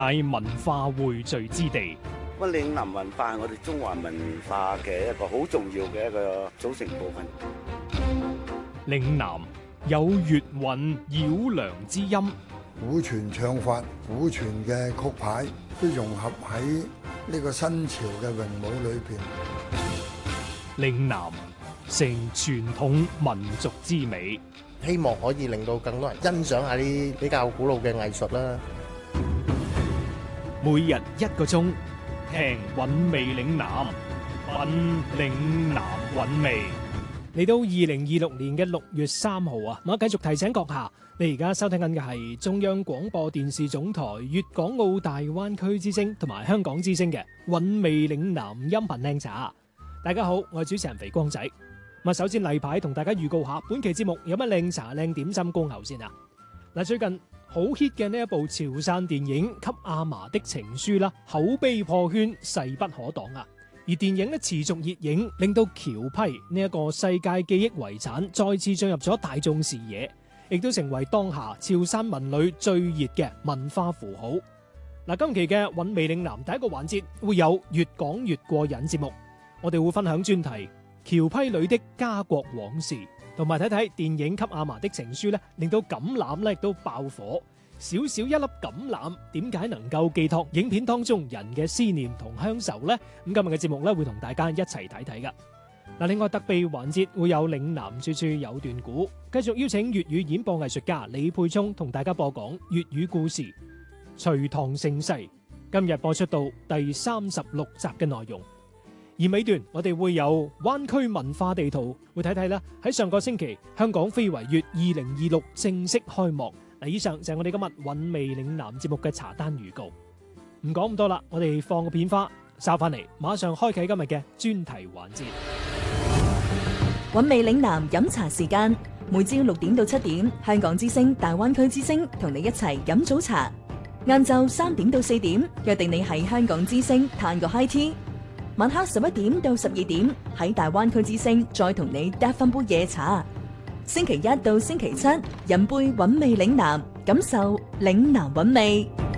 係文化匯聚之地。 嶺南文化係我哋中華文化嘅一個好重要嘅一個組成部分。 嶺南有粵韻繞梁之音， 古傳唱法、古傳嘅曲牌都融合喺呢個新潮嘅詠舞裏邊。 嶺南成傳統民族之美， 希望可以令到更多人欣賞下啲比較古老嘅藝術啦。 每日1個鐘，聽韻味嶺南，品嶺南韻味。嚟到2026年嘅6月3號啊，我繼續提醒閣下，你而家收聽緊嘅係中央廣播電視總台粵港澳大灣區之聲同埋香港之聲嘅韻味嶺南音頻靚茶。大家好，我係主持人肥光仔。首先例牌同大家預告下，本期節目有乜靚茶靚點心恭候先啊！最近好 hit 嘅呢一部潮汕電影《給阿嫲的情書》啦，口碑破圈，勢不可擋啊！而電影持續熱映，令到橋批呢一個世界記憶遺產再次進入咗大眾視野，亦都成為當下潮汕文旅最熱嘅文化符號。今期嘅韻味嶺南第一個環節會有越講越過癮節目，我哋會分享專題橋批裏的家國往事，同埋睇睇電影《給阿嫲的情書》令到橄欖亦都爆火。小小一粒橄欖點解能夠寄託影片當中人嘅思念同鄉愁呢？咁今日嘅節目會同大家一齊睇睇噶。另外特備環節會有嶺南處處有段古，繼續邀請粵語演播藝術家李沛聰同大家播講粵語故事《隋唐盛世》，今日播出到第36集嘅內容。而尾段我哋會有灣區文化地圖，會睇睇啦。喺上個星期香港非遺月2026正式開幕。以上就係我哋今日韻味嶺南節目嘅茶單預告。唔講咁多啦，我哋放個片花，稍翻嚟馬上開啟今日嘅專題環節。 韻味嶺南飲茶時間，每朝6點到7點，香港之聲、大灣區之聲同你一齊飲早茶。晏晝3點到4點，約定你喺香港之聲嘆個 high tea。晚黑11點到12點，喺大灣區之聲再同你嗒翻杯夜茶。星期1到星期7，飲杯韻味嶺南，感受嶺南韻味。